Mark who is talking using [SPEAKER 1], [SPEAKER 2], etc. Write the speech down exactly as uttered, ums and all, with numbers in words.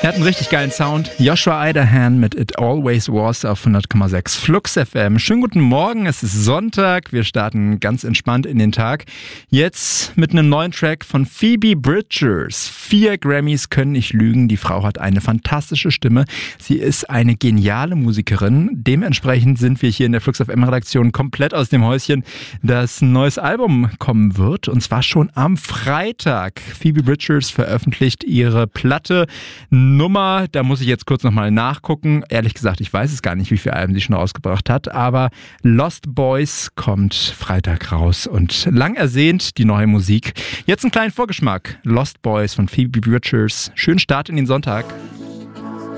[SPEAKER 1] hat einen richtig geilen Sound. Joshua Idahan mit It Always Was auf hundert Komma sechs Flux F M. Schönen guten Morgen, es ist Sonntag. Wir starten ganz entspannt in den Tag. Jetzt mit einem neuen Track von Phoebe Bridgers. Vier Grammys können nicht lügen. Die Frau hat eine fantastische Stimme. Sie ist eine geniale Musikerin. Dementsprechend sind wir hier in der Flux F M-Redaktion komplett aus dem Häuschen, dass ein neues Album kommen wird. Und zwar schon am Freitag. Phoebe Bridgers veröffentlicht ihre Platte Nummer, da muss ich jetzt kurz nochmal nachgucken. Ehrlich gesagt, ich weiß es gar nicht, wie viele Alben sie schon rausgebracht hat, aber Lost Boys kommt Freitag raus und lang ersehnt die neue Musik. Jetzt einen kleinen Vorgeschmack. Lost Boys von Phoebe Bridgers. Schönen Start in den Sonntag.